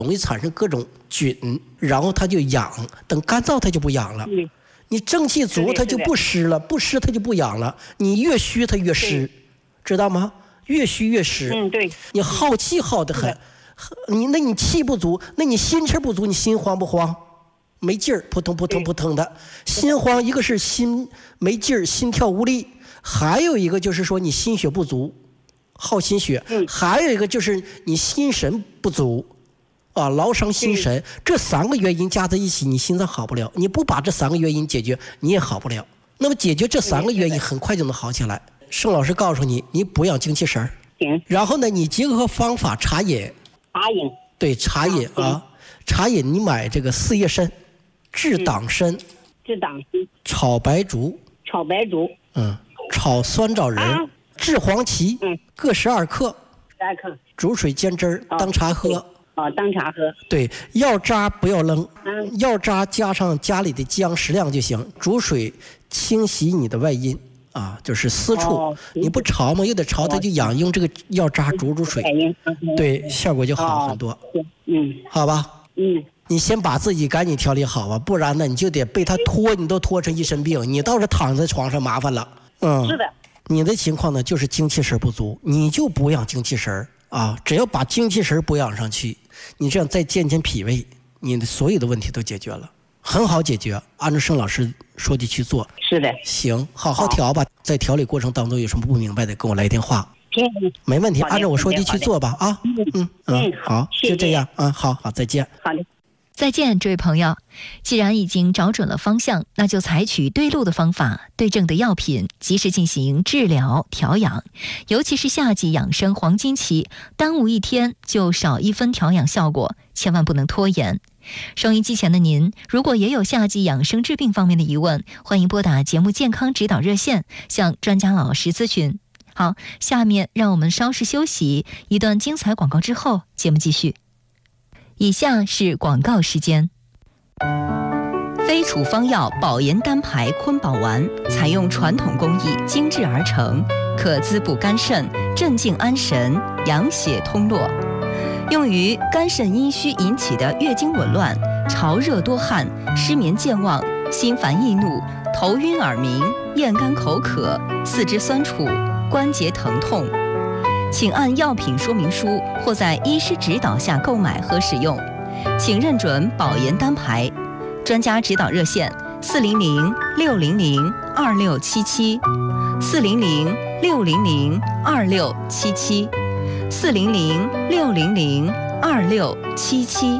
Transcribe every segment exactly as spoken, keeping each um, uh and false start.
容易产生各种菌，然后它就痒，等干燥它就不痒了。你正气足它就不湿了，不湿它就不痒了。你越虚它越湿，知道吗？越虚越湿。 嗯，对。 你耗气耗得很，你那你气不足，那你心气不足，你心慌不慌？没劲儿，扑通扑通扑通的。心慌，一个是心没劲儿，心跳无力，还有一个就是说你心血不足，耗心血， 嗯、 还有一个就是你心神不足，啊，劳伤心神。这三个原因加在一起，你心脏好不了。你不把这三个原因解决，你也好不了。那么解决这三个原因，很快就能好起来。盛老师告诉你，你补养精气神儿，然后呢，你结合方法茶饮， 茶饮， 对，茶饮啊，茶饮你买这个四叶参。治党参， 治党参， 炒白术， 炒白术， 嗯，炒酸枣仁，啊、治黄芪，嗯，各十二克， 十二克， 煮水煎汁儿、哦、当茶喝， 哦，当茶喝。 对，药渣不要扔，嗯，药渣加上家里的姜适量就行，煮水清洗你的外阴啊，就是私处，哦、你不潮嘛，有点潮，它就痒，用这个药渣煮煮水，嗯、对，效果就好很多。 哦、嗯， 好吧， 嗯。 你先把自己赶紧调理好吧，不然呢你就得被他拖，你都拖成一身病，你倒是躺在床上麻烦了。嗯， 是的。 你的情况呢就是精气神不足，你就补养精气神啊，只要把精气神补养上去，你这样再健健脾胃，你的所有的问题都解决了，很好解决。按照盛老师说的去做。 是的。 行，好好调吧，在调理过程当中有什么不明白的，跟我来电话。 嗯， 没问题，按照我说的去做吧啊。嗯嗯嗯，好，就这样啊，好好，再见。 好的。 再见，这位朋友。既然已经找准了方向，那就采取对路的方法，对症的药品，及时进行治疗调养。尤其是夏季养生黄金期，耽误一天就少一分调养效果，千万不能拖延。收音机前的您，如果也有夏季养生治病方面的疑问，欢迎拨打节目健康指导热线，向专家老师咨询。好，下面让我们稍事休息，一段精彩广告之后，节目继续。以下是广告时间。非处方药保研单牌坤宝丸，采用传统工艺精制而成，可滋补肝肾，镇静安神，养血通络，用于肝肾阴虚引起的月经紊乱、潮热多汗、失眠健忘、心烦易怒、头晕耳鸣、咽干口渴、四肢酸楚、关节疼痛。请按药品说明书或在医师指导下购买和使用，请认准保研单牌。专家指导热线：四零零六零零二六七七，四零零六零零二六七七，四零零六零零二六七七。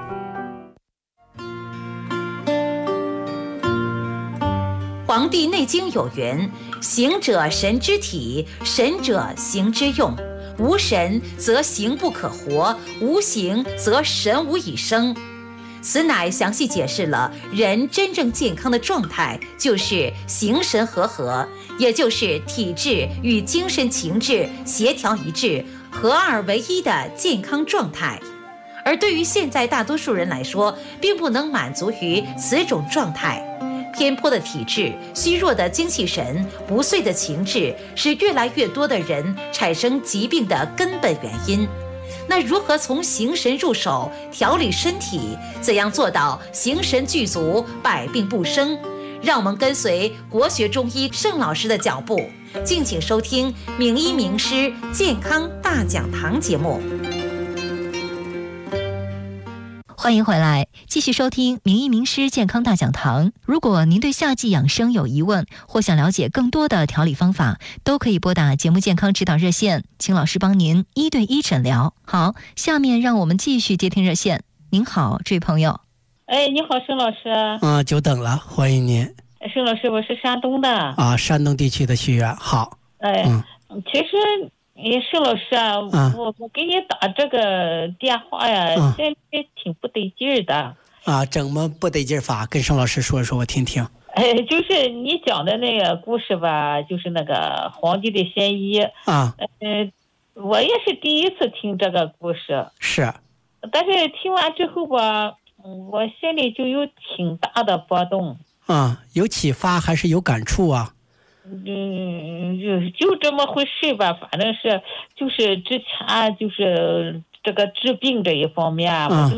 《黄帝内经》有云：行者神之体，神者行之用。无神则形不可活，无形则神无以生。此乃详细解释了人真正健康的状态，就是形神和合，也就是体质与精神情志协调一致，合二为一的健康状态。而对于现在大多数人来说，并不能满足于此种状态。偏颇的体质、虚弱的精气神、不遂的情志，是越来越多的人产生疾病的根本原因。那如何从形神入手调理身体？怎样做到形神具足、百病不生？让我们跟随国学中医盛老师的脚步，敬请收听《名医名师健康大讲堂》节目。 欢迎回来，继续收听名医名师健康大讲堂。如果您对夏季养生有疑问，或想了解更多的调理方法，都可以拨打节目健康指导热线，请老师帮您一对一诊疗。好，下面让我们继续接听热线。您好，这位朋友。 哎，你好，盛老师。 啊，久等了，欢迎您。 盛老师，我是山东的。 啊，山东地区的学员，好。 哎，嗯、其实。哎，盛老师啊，啊我我给你打这个电话呀，嗯、现在挺不得劲儿的。 啊，怎么不得劲儿法？跟盛老师说说，我听听。 哎，就是你讲的那个故事吧，就是那个皇帝的仙衣啊。 呃，我也是第一次听这个故事。 是。 但是听完之后吧，我心里就有挺大的波动。 啊，有启发还是有感触啊？ 嗯，就就这么回事吧，反正是就是之前就是这个治病这一方面， 嗯、 我就